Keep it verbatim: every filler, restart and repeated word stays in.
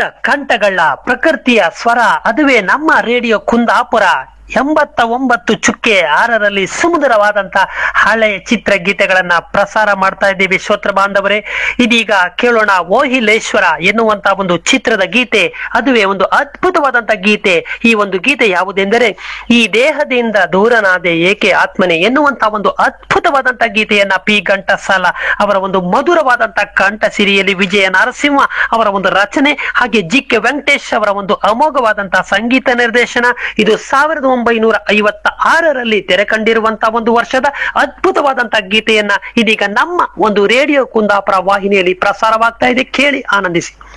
ವಿವಿಧ ಕಂಠಗಳ ಪ್ರಕೃತಿಯ ಸ್ವರ, ಅದುವೇ ನಮ್ಮ ರೇಡಿಯೋ ಕುಂದಾಪುರ. ಎಂಬತ್ತ ಒಂಬತ್ತು ಚುಕ್ಕೆ ಆರರಲ್ಲಿ ಸುಮಧುರವಾದಂತ ಹಳೆಯ ಚಿತ್ರಗೀತೆಗಳನ್ನ ಪ್ರಸಾರ ಮಾಡ್ತಾ ಇದ್ದೀವಿ ಶ್ರೋತೃ ಬಾಂಧವರೇ. ಇದೀಗ ಕೇಳೋಣ ಓಹಿಲೇಶ್ವರ ಎನ್ನುವಂತ ಒಂದು ಚಿತ್ರದ ಗೀತೆ. ಅದುವೇ ಒಂದು ಅದ್ಭುತವಾದಂತ ಗೀತೆ. ಈ ಒಂದು ಗೀತೆ ಯಾವುದೆಂದರೆ, ಈ ದೇಹದಿಂದ ದೂರನಾದೆ ಏಕೆ ಆತ್ಮನೆ ಎನ್ನುವಂತ ಒಂದು ಅದ್ಭುತವಾದಂತ ಗೀತೆಯನ್ನ ಪಿ ಘಂಟಸಾಲ ಅವರ ಒಂದು ಮಧುರವಾದಂತ ಕಂಠ ಸಿರಿಯಲ್ಲಿ ವಿಜಯ ನರಸಿಂಹ ಅವರ ಒಂದು ರಚನೆ, ಹಾಗೆ ಜಿ ಕೆ ವೆಂಕಟೇಶ್ ಅವರ ಒಂದು ಅಮೋಘವಾದಂತಹ ಸಂಗೀತ ನಿರ್ದೇಶನ. ಇದು ಸಾವಿರದ ಒಂಬೈನೂರ ಐವತ್ತ ಆರರಲ್ಲಿ ತೆರೆ ಕಂಡಿರುವಂತಹ ಒಂದು ವರ್ಷದ ಅದ್ಭುತವಾದಂತಹ ಗೀತೆಯನ್ನ ಇದೀಗ ನಮ್ಮ ಒಂದು ರೇಡಿಯೋ ಕುಂದಾಪುರ ವಾಹಿನಿಯಲ್ಲಿ ಪ್ರಸಾರವಾಗ್ತಾ ಇದೆ. ಕೇಳಿ ಆನಂದಿಸಿ.